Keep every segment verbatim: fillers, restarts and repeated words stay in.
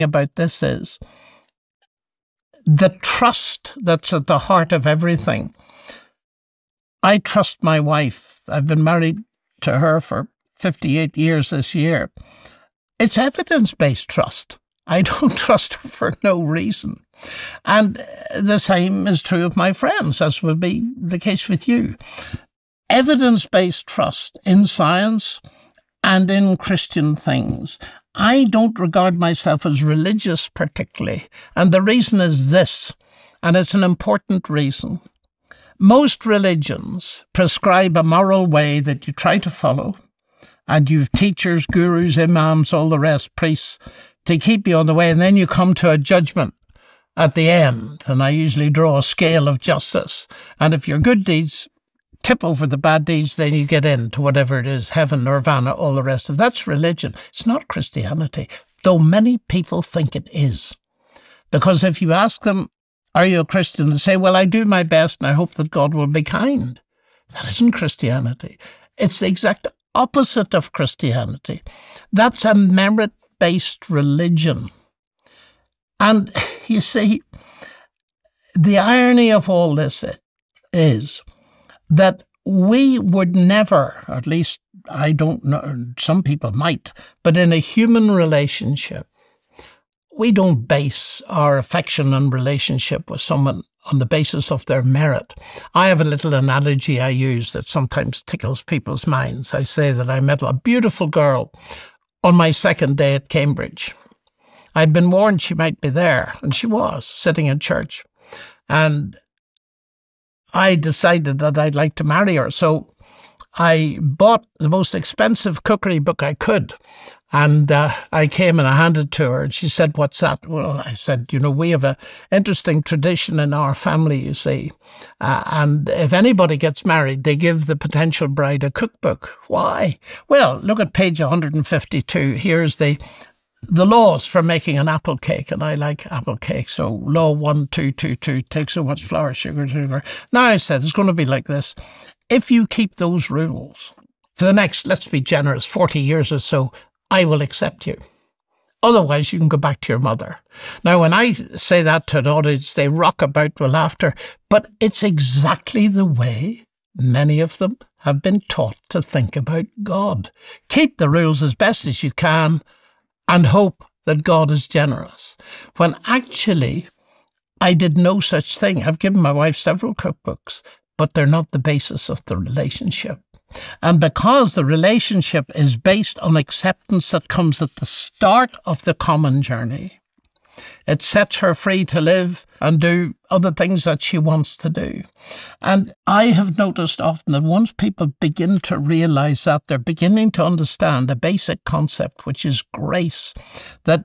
about this is the trust that's at the heart of everything. I trust my wife. I've been married to her for fifty-eight years this year. It's evidence-based trust. I don't trust her for no reason. And the same is true of my friends, as will be the case with you. Evidence-based trust in science and in Christian things. I don't regard myself as religious particularly. And the reason is this, and it's an important reason. Most religions prescribe a moral way that you try to follow, and you've teachers, gurus, imams, all the rest, priests, to keep you on the way, and then you come to a judgment at the end, and I usually draw a scale of justice. And if your good deeds tip over the bad deeds, then you get into whatever it is, heaven, nirvana, all the rest of that's religion. It's not Christianity, though many people think it is. Because if you ask them, are you a Christian? They say, well, I do my best and I hope that God will be kind. That isn't Christianity. It's the exact opposite of Christianity. That's a merit-based religion. And you see, the irony of all this is that we would never, or at least I don't know, some people might, but in a human relationship, we don't base our affection and relationship with someone on the basis of their merit. I have a little analogy I use that sometimes tickles people's minds. I say that I met a beautiful girl on my second day at Cambridge. I'd been warned she might be there, and she was, sitting in church. And I decided that I'd like to marry her. So I bought the most expensive cookery book I could. And uh, I came and I handed it to her, and she said, what's that? Well, I said, you know, we have an interesting tradition in our family, you see. Uh, and if anybody gets married, they give the potential bride a cookbook. Why? Well, look at page one hundred fifty-two. Here's the the laws for making an apple cake, and I like apple cake. So law one, two, two, two, take so much flour, sugar, sugar. Now I said, it's going to be like this. If you keep those rules for the next, let's be generous, forty years or so, I will accept you. Otherwise, you can go back to your mother. Now, when I say that to an audience, they rock about with laughter, but it's exactly the way many of them have been taught to think about God. Keep the rules as best as you can and hope that God is generous. When actually, I did no such thing. I've given my wife several cookbooks, but they're not the basis of the relationship. And because the relationship is based on acceptance that comes at the start of the common journey, it sets her free to live and do other things that she wants to do. And I have noticed often that once people begin to realize that, they're beginning to understand a basic concept, which is grace, that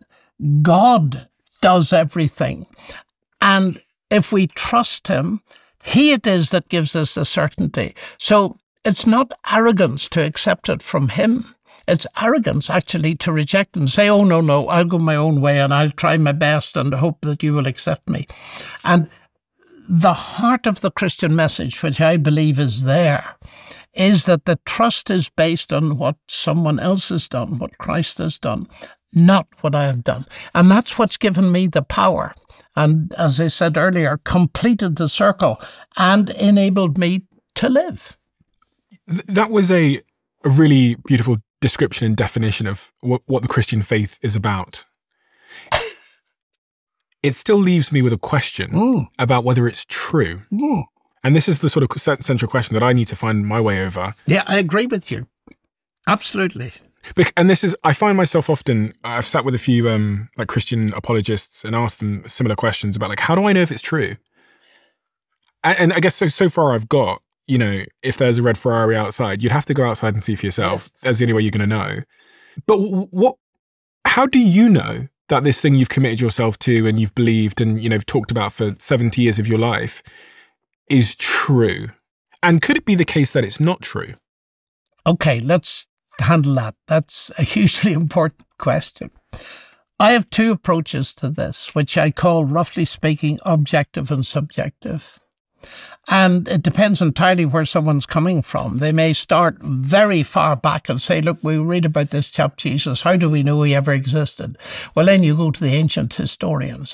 God does everything. And if we trust him, he it is that gives us the certainty. So it's not arrogance to accept it from him. It's arrogance, actually, to reject and say, oh, no, no, I'll go my own way and I'll try my best and hope that you will accept me. And the heart of the Christian message, which I believe is there, is that the trust is based on what someone else has done, what Christ has done, not what I have done. And that's what's given me the power. And as I said earlier, completed the circle and enabled me to live. That was a, a really beautiful description and definition of what, what the Christian faith is about. It still leaves me with a question mm. about whether it's true. Mm. And this is the sort of central question that I need to find my way over. Yeah, I agree with you. Absolutely. And this is, I find myself often, I've sat with a few um, like Christian apologists and asked them similar questions about like, how do I know if it's true? And, and I guess so, so far I've got, you know, if there's a red Ferrari outside, you'd have to go outside and see for yourself. Yes. That's the only way you're going to know. But what, how do you know that this thing you've committed yourself to and you've believed and, you know, talked about for seventy years of your life is true? And could it be the case that it's not true? Okay, let's handle that. That's a hugely important question. I have two approaches to this, which I call, roughly speaking, objective and subjective. And it depends entirely where someone's coming from. They may start very far back and say, look, we read about this chap Jesus. How do we know he ever existed? Well, then you go to the ancient historians.